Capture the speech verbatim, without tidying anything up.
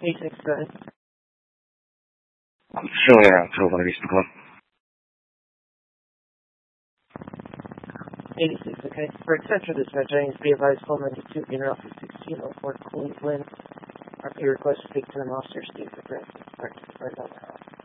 eighty-six, go ahead. I'm showing around twelve on Eastern Club. eighty-six, okay. For exception dispatch, I need to be advised call ninety-two, in office sixteen oh four Cleveland. R P request to speak to an officer, Steve, for right now.